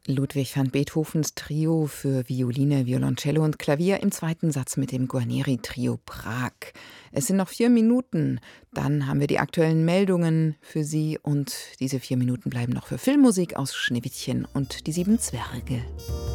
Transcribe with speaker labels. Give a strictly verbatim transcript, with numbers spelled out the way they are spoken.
Speaker 1: Ludwig van Beethovens Trio für Violine, Violoncello und Klavier im zweiten Satz mit dem Guarneri-Trio Prag. Es sind noch vier Minuten, dann haben wir die aktuellen Meldungen für Sie und diese vier Minuten bleiben noch für Filmmusik aus Schneewittchen und die sieben Zwerge.